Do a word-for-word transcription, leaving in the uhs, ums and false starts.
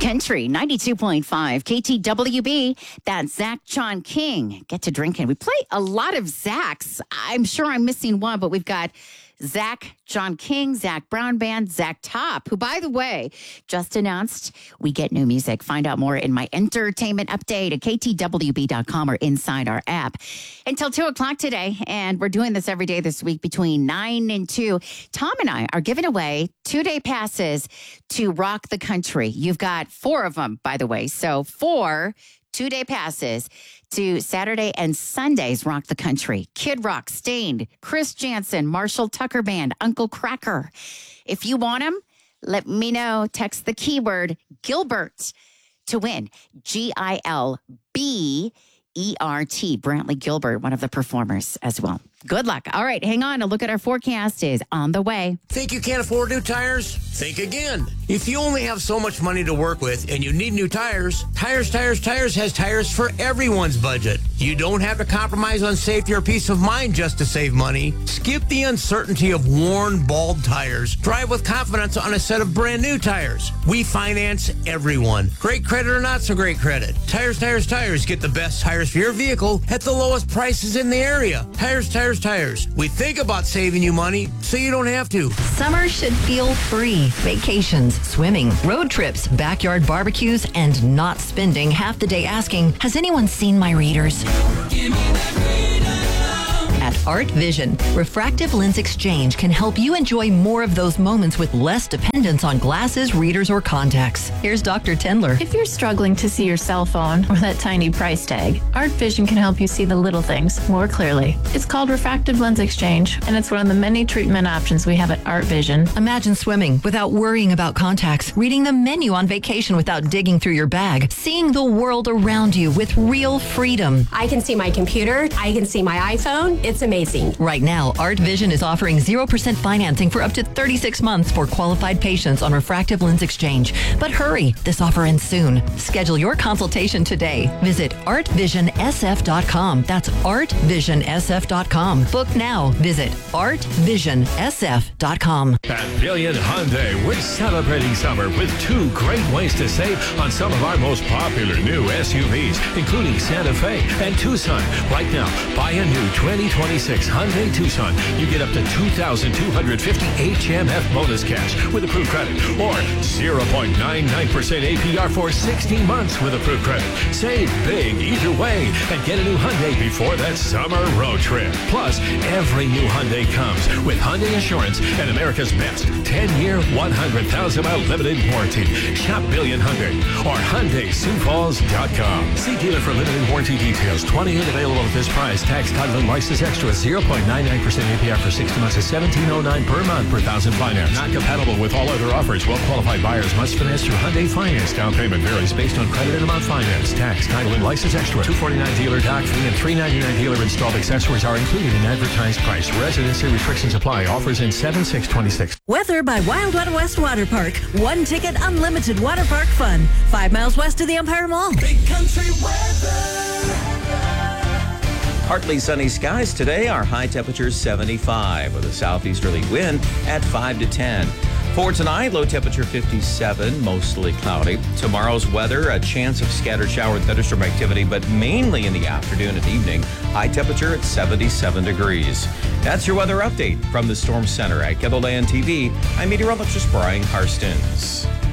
Country ninety-two point five K T W B. That's Zach John King. Get to drinking. We play a lot of Zachs. I'm sure I'm missing one, but we've got Zach John King, Zach Brown Band, Zach Top, who, by the way, just announced we get new music. Find out more in my entertainment update at K T W B dot com or inside our app. Until two o'clock today, and we're doing this every day this week between nine and two. Tom and I are giving away two-day passes to Rock the Country. You've got four of them, by the way. So four two-day passes to Saturday and Sunday's Rock the Country. Kid Rock, Stained, Chris Jansen, Marshall Tucker Band, Uncle Cracker. If you want them, let me know. Text the keyword Gilbert to win. G I L B E R T. Brantley Gilbert, one of the performers as well. Good luck. All right, hang on. A look at our forecast is on the way. Think you can't afford new tires? Think again. If you only have so much money to work with and you need new tires, Tires, Tires, Tires has tires for everyone's budget. You don't have to compromise on safety or peace of mind just to save money. Skip the uncertainty of worn, bald tires. Drive with confidence on a set of brand new tires. We finance everyone. Great credit or not so great credit. Tires, Tires, Tires. Get the best tires for your vehicle at the lowest prices in the area. Tires, Tires, Tires. We think about saving you money so you don't have to. Summer should feel free. Vacations, swimming, road trips, backyard barbecues, and not spending half the day asking, has anyone seen my readers? Give me that freedom. At Art Vision, Refractive Lens Exchange can help you enjoy more of those moments with less dependence on glasses, readers, or contacts. Here's Doctor Tendler. If you're struggling to see your cell phone or that tiny price tag, Art Vision can help you see the little things more clearly. It's called Refractive Lens Exchange, and it's one of the many treatment options we have at Art Vision. Imagine swimming without worrying about contacts, reading the menu on vacation without digging through your bag, seeing the world around you with real freedom. I can see my computer. I can see my iPhone. It's amazing. Right now, Art Vision is offering zero percent financing for up to thirty-six months for qualified patients on refractive lens exchange. But hurry, this offer ends soon. Schedule your consultation today. Visit art vision s f dot com. That's art vision s f dot com. Book now. Visit art vision s f dot com. At Billion Hyundai, we're celebrating summer with two great ways to save on some of our most popular new S U Vs, including Santa Fe and Tucson. Right now, buy a new twenty twenty-six Hyundai Tucson. You get up to two thousand two hundred fifty H M F bonus cash with approved credit, or zero point nine nine percent A P R for sixty months with approved credit. Save big either way and get a new Hyundai before that summer road trip. Plus, every new Hyundai comes with Hyundai Insurance and America's best ten-year, one hundred thousand mile limited warranty. Shop Billion Hyundai or Hyundai Sioux Falls dot com. See dealer for limited warranty details. twenty-eight available at this price. Tax, title, and license extra. zero point nine nine percent A P R for sixty months is seventeen oh nine per month per thousand finance. Not compatible with all other offers. Well-qualified buyers must finance through Hyundai Finance. Down payment varies based on credit and amount finance. Tax, title, and license extra. two forty-nine dealer doc fee and three ninety-nine dealer installed accessories are included in advertised price. Residency restrictions apply. Offers in seven six twenty-six. Weather by Wild Wild West Water Park. One ticket, unlimited water park fun. Five miles west of the Empire Mall. Big country weather. Partly sunny skies today. Our high temperature is seventy-five with a southeasterly wind at five to ten. For tonight, low temperature fifty-seven, mostly cloudy. Tomorrow's weather, a chance of scattered shower and thunderstorm activity, but mainly in the afternoon and evening. High temperature at seventy-seven degrees. That's your weather update from the Storm Center at KENDALLAND T V. I'm meteorologist Brian Karstens.